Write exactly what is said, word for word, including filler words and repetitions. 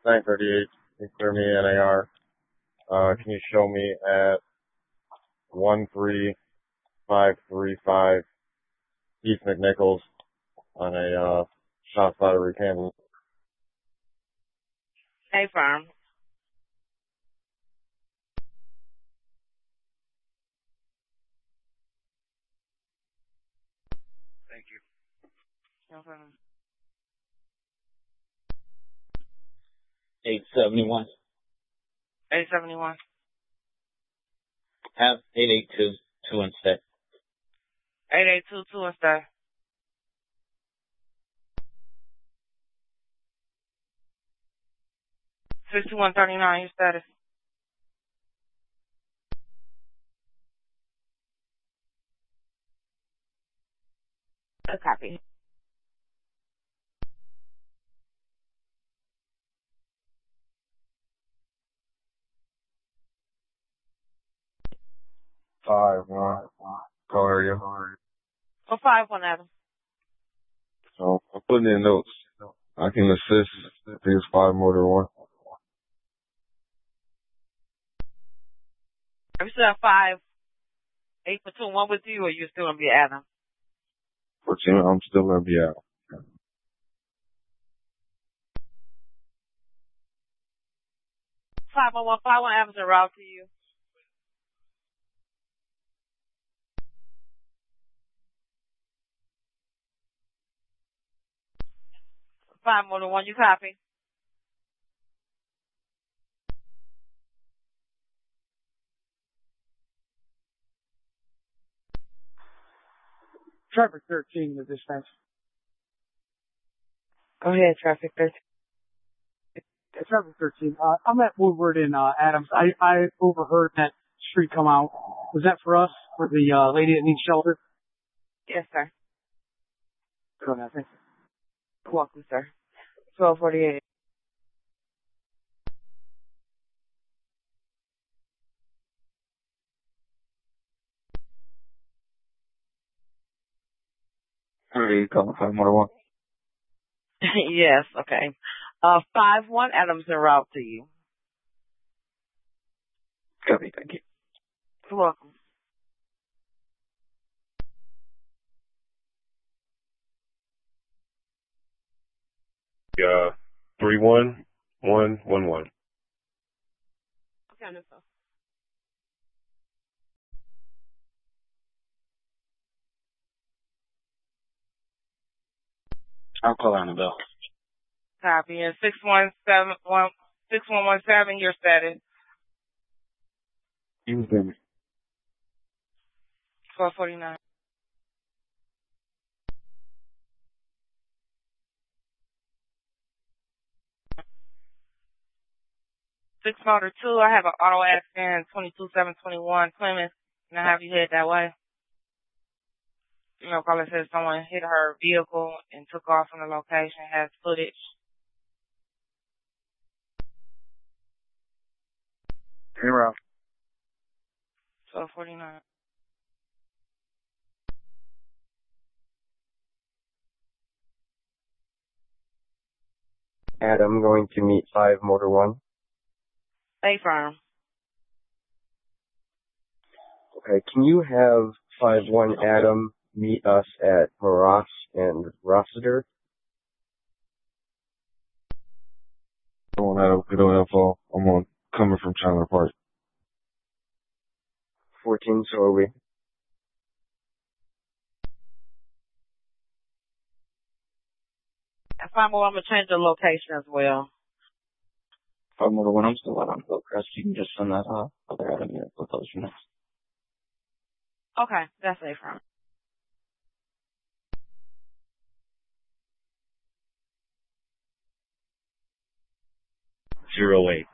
nine thirty-eight. You clear me N A R. Uh, can you show me at one three five three five East McNichols on a uh, shot battery candle? Hey, firm. Thank you. No problem. eight seventy-one. eight seventy-one. Have eight eight two, two instead. eight eight two two instead. sixty-one thirty-nine, your status. A copy. Five one. How are you? Oh, five one, Adam. So I'm putting in notes. I can assist. I think it's five more than one. Are you still at five, eight for two, one with you, or you still gonna be Adam? But you know, I'm still gonna be out. Five one one five one, Adam's en route to you. Five more than one, you copy? Traffic thirteen, the dispatch. Go ahead, traffic thirteen. Traffic thirteen. Uh, I'm at Woodward in uh, Adams. I, I overheard that street come out. Was that for us? For the uh, lady that needs shelter? Yes, sir. Go ahead, thank you. Welcome, sir. twelve forty-eight. Are you calling five more one? Yes, okay. Uh, five one, Adam's en route to you. Copy, thank you. You're welcome. Uh, three one one one one. Okay, no problem. I'll call Annabelle. Copy. And six one seven one six one one seven, your status. You hear me? twelve forty-nine. Six motor two, I have an auto accident, twenty-two seven twenty-one Plymouth. Can I have you head that way? You know, caller says someone hit her vehicle and took off from the location, has footage. Hey, Ralph. twelve forty-nine. Adam going to meet five motor one. Stay firm. Okay, can you have five one Adam meet us at Maras and Rossiter? I'm on that. Good on info. I'm on coming from Chandler Park. fourteen, so are we. If I'm more, I'm going to change the location as well. Five more one, I'm still out on Hillcrest. You can just send that uh, other Adam unit with those units. Okay, that's safe firm. Zero eight.